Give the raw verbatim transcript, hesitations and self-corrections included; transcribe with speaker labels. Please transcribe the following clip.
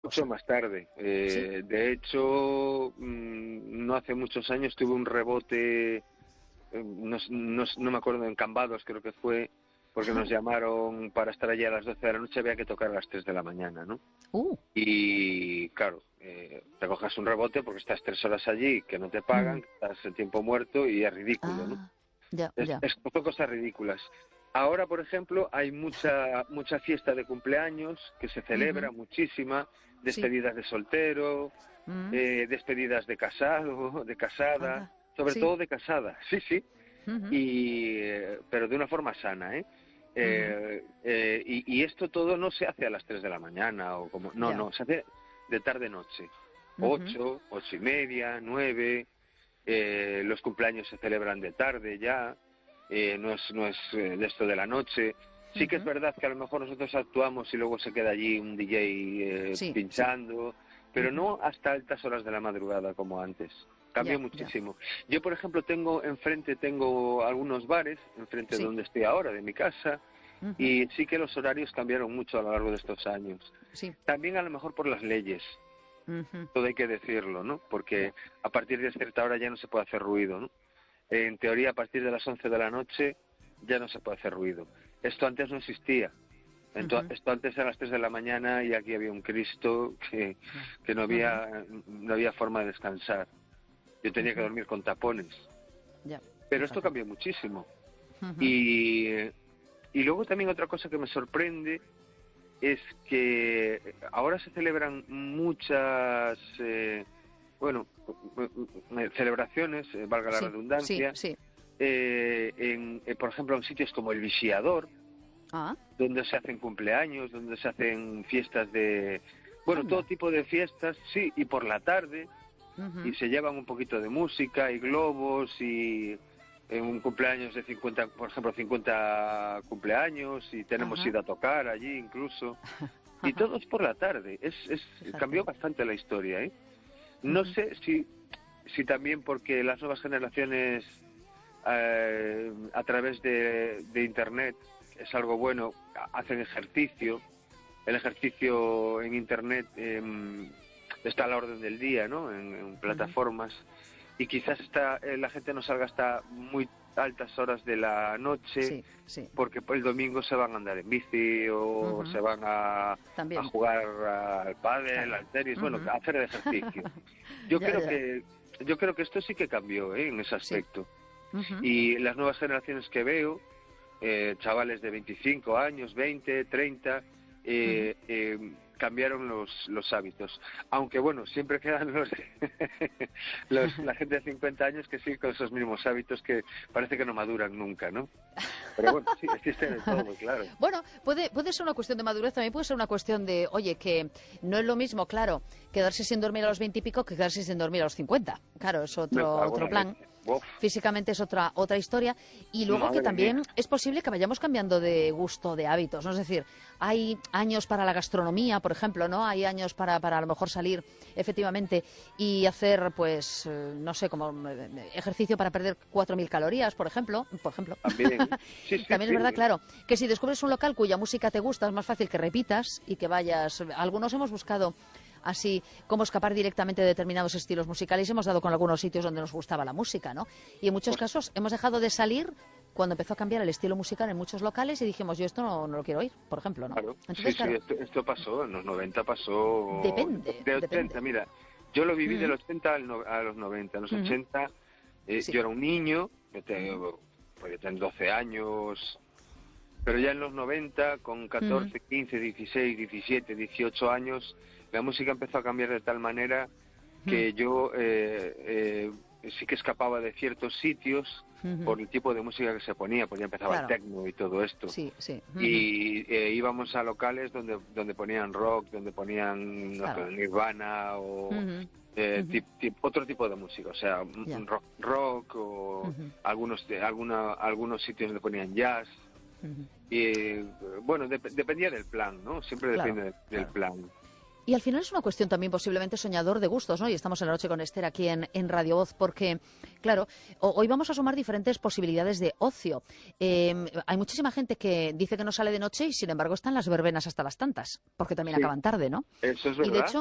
Speaker 1: O
Speaker 2: Mucho
Speaker 1: sea,
Speaker 2: más tarde.
Speaker 1: ¿sí?
Speaker 2: Eh, de hecho, mm, no hace muchos años tuve un rebote, eh, no, no, no me acuerdo, en Cambados creo que fue, porque nos llamaron para estar allí a las doce de la noche, había que tocar a las tres de la mañana, ¿no?
Speaker 1: Uh,
Speaker 2: Y claro, eh, te coges un rebote porque estás tres horas allí, que no te
Speaker 1: mm,
Speaker 2: pagan, que estás en tiempo muerto y es ridículo, ¿no?
Speaker 1: ah, ya,
Speaker 2: Es,
Speaker 1: ya.
Speaker 2: es son cosas ridículas. Ahora, por ejemplo, hay mucha mucha fiesta de cumpleaños que se celebra,
Speaker 1: Ujú,
Speaker 2: muchísima,
Speaker 1: sí.
Speaker 2: despedidas de soltero,
Speaker 1: Mm,
Speaker 2: eh, despedidas de casado, de casada,
Speaker 1: anda.
Speaker 2: sobre
Speaker 1: Sí.
Speaker 2: todo de casada, sí, sí,
Speaker 1: Ujú,
Speaker 2: y, eh, pero de una forma sana, ¿eh?
Speaker 1: ujú,
Speaker 2: Eh, eh, y, y esto todo no se hace a las tres de la mañana, o como, no,
Speaker 1: ya.
Speaker 2: no, se hace de tarde-noche,
Speaker 1: Ujú,
Speaker 2: ocho, ocho y media, nueve, eh, los cumpleaños se celebran de tarde ya, eh, no es, no es eh, de esto de la noche. Sí que es
Speaker 1: ujú.
Speaker 2: verdad que a lo mejor nosotros actuamos y luego se queda allí un D J eh,
Speaker 1: Sí, sí.
Speaker 2: pinchando, pero
Speaker 1: Ujú,
Speaker 2: no hasta altas horas de la madrugada como antes. Cambió
Speaker 1: ya, ya.
Speaker 2: muchísimo. Yo, por ejemplo, tengo enfrente, tengo algunos bares, enfrente de
Speaker 1: Sí.
Speaker 2: donde estoy ahora, de mi casa,
Speaker 1: Ujú,
Speaker 2: y sí que los horarios cambiaron mucho a lo largo de estos años.
Speaker 1: sí.
Speaker 2: También a lo mejor por las leyes,
Speaker 1: Ujú,
Speaker 2: todo hay que decirlo, ¿no?
Speaker 1: ya.
Speaker 2: Porque a partir de cierta hora ya no se puede hacer ruido, ¿no? En teoría, a partir de las once de la noche ya no se puede hacer ruido. Esto antes no existía. Ento-
Speaker 1: Ujú,
Speaker 2: Esto antes a las tres de la mañana y aquí había un Cristo que,
Speaker 1: ya.
Speaker 2: que no
Speaker 1: Ujú,
Speaker 2: había no había forma de descansar. Yo tenía que
Speaker 1: ujú,
Speaker 2: dormir con tapones.
Speaker 1: ya.
Speaker 2: Pero esto
Speaker 1: Fíjate.
Speaker 2: cambió muchísimo.
Speaker 1: Ujú,
Speaker 2: Y, y luego también otra cosa que me sorprende es que ahora se celebran muchas, eh, bueno, eh, celebraciones, eh, valga la
Speaker 1: sí, sí,
Speaker 2: redundancia,
Speaker 1: sí.
Speaker 2: eh, en, eh, por ejemplo, en sitios como el Visiador,
Speaker 1: Ah,
Speaker 2: donde se hacen cumpleaños, donde se hacen fiestas de, bueno, todo
Speaker 1: anda.
Speaker 2: tipo de fiestas, sí, y por la tarde, y
Speaker 1: Ujú,
Speaker 2: se llevan un poquito de música y globos y en un cumpleaños de cincuenta, por ejemplo, cincuenta cumpleaños y tenemos
Speaker 1: ajá,
Speaker 2: ido a tocar allí incluso. Y
Speaker 1: ajá.
Speaker 2: todo es por la tarde. Es, es, cambió
Speaker 1: Fíjate.
Speaker 2: bastante la historia, ¿eh? No
Speaker 1: Ujú,
Speaker 2: sé si, si también porque las nuevas generaciones eh, a través de, de Internet es algo bueno, hacen ejercicio. El ejercicio en Internet eh, está a la orden del día, ¿no? En, en
Speaker 1: ujú.
Speaker 2: plataformas. Y quizás está, eh, la gente no salga hasta muy altas horas de la noche
Speaker 1: Sí, sí.
Speaker 2: porque el domingo se van a andar en bici o se
Speaker 1: Ujú,
Speaker 2: van a, a
Speaker 1: también,
Speaker 2: jugar al pádel,
Speaker 1: claro.
Speaker 2: al tenis, bueno,
Speaker 1: Ujú.
Speaker 2: a hacer el ejercicio. Yo
Speaker 1: Ya,
Speaker 2: creo
Speaker 1: ya.
Speaker 2: que yo creo que esto sí que cambió, ¿eh? En ese
Speaker 1: Sí.
Speaker 2: aspecto.
Speaker 1: Ujú,
Speaker 2: Y las nuevas generaciones que veo, eh, chavales de veinticinco años, veinte, treinta,
Speaker 1: ujú.
Speaker 2: eh, eh, cambiaron los, los hábitos. Aunque bueno, siempre quedan los, los la gente de cincuenta años que sigue con esos mismos hábitos que parece que no maduran nunca, ¿no? Pero bueno, sí, existe de todo, claro.
Speaker 1: Bueno, puede, puede ser una cuestión de madurez, también puede ser una cuestión de, oye, que no es lo mismo, claro, quedarse sin dormir a los veintipico que quedarse sin dormir a los cincuenta. Claro, es
Speaker 2: Me
Speaker 1: otro,
Speaker 2: cago en
Speaker 1: otro
Speaker 2: la
Speaker 1: plan.
Speaker 2: leche. Uf,
Speaker 1: Físicamente es otra, otra historia. Y luego que
Speaker 2: madre
Speaker 1: también
Speaker 2: mía.
Speaker 1: es posible que vayamos cambiando de gusto, de hábitos, ¿no? Es decir, hay años para la gastronomía, por ejemplo, ¿no? Hay años para, para a lo mejor salir efectivamente y hacer, pues, eh, no sé, como eh, ejercicio para perder cuatro mil calorías, por ejemplo. Por ejemplo.
Speaker 2: También. Sí, sí,
Speaker 1: También es verdad,
Speaker 2: sí.
Speaker 1: claro, que si descubres un local cuya música te gusta, es más fácil que repitas y que vayas. Algunos hemos buscado así cómo escapar directamente de determinados estilos musicales y hemos dado con algunos sitios donde nos gustaba la música, ¿no? Y en muchos
Speaker 2: Pues,
Speaker 1: casos hemos dejado de salir cuando empezó a cambiar el estilo musical en muchos locales y dijimos, yo esto no, no lo quiero oír, por ejemplo, ¿no?
Speaker 2: claro, sí,
Speaker 1: Entonces,
Speaker 2: sí,
Speaker 1: claro,
Speaker 2: esto, esto pasó, en los noventa pasó,
Speaker 1: depende,
Speaker 2: de
Speaker 1: depende.
Speaker 2: ochenta, mira, yo lo viví del
Speaker 1: Mm,
Speaker 2: ochenta al no- a los noventa, en los
Speaker 1: mm,
Speaker 2: ochenta eh,
Speaker 1: sí.
Speaker 2: yo era un niño, yo
Speaker 1: Mm,
Speaker 2: tengo, pues yo tengo doce años, pero ya en los noventa, con
Speaker 1: mm,
Speaker 2: catorce, quince, dieciséis, diecisiete, dieciocho años, la música empezó a cambiar de tal manera
Speaker 1: mm,
Speaker 2: que yo eh, eh, sí que escapaba de ciertos sitios
Speaker 1: mm,
Speaker 2: por el tipo de música que se ponía, pues ya empezaba el
Speaker 1: claro,
Speaker 2: techno y todo esto.
Speaker 1: sí, sí. Mm,
Speaker 2: Y eh, íbamos a locales donde donde ponían rock, donde ponían no sé,
Speaker 1: claro.
Speaker 2: Nirvana o
Speaker 1: Mm,
Speaker 2: eh,
Speaker 1: mm,
Speaker 2: tip- tip- otro tipo de música, o sea, un-
Speaker 1: ya.
Speaker 2: un rock, rock o
Speaker 1: Mm,
Speaker 2: algunos de- alguna, algunos sitios donde ponían jazz.
Speaker 1: mm,
Speaker 2: Y eh, bueno, dep- dependía del plan, ¿no? Siempre
Speaker 1: claro,
Speaker 2: depende de- del
Speaker 1: claro.
Speaker 2: plan.
Speaker 1: Y al final es una cuestión también posiblemente soñador de gustos, ¿no? Y estamos en la noche con Esther aquí en, en Radio Voz, porque, claro, o, hoy vamos a sumar diferentes posibilidades de ocio. Eh, hay muchísima gente que dice que no sale de noche y, sin embargo, están las verbenas hasta las tantas, porque también
Speaker 2: Sí,
Speaker 1: acaban tarde, ¿no?
Speaker 2: eso es
Speaker 1: Y, de
Speaker 2: verdad.
Speaker 1: hecho,